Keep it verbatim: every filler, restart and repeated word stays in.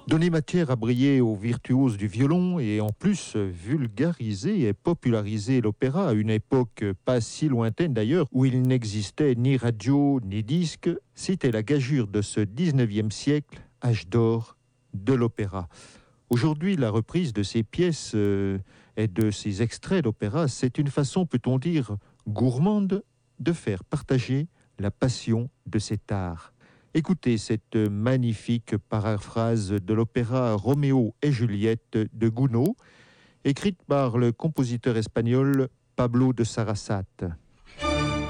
Donner matière à briller aux virtuoses du violon et en plus vulgariser et populariser l'opéra à une époque pas si lointaine d'ailleurs, où il n'existait ni radio ni disque, c'était la gageure de ce dix-neuvième siècle, âge d'or de l'opéra. Aujourd'hui, la reprise de ces pièces euh, et de ces extraits d'opéra, c'est une façon, peut-on dire, gourmande de faire partager la passion de cet art. Écoutez cette magnifique paraphrase de l'opéra Roméo et Juliette de Gounod, écrite par le compositeur espagnol Pablo de Sarasate.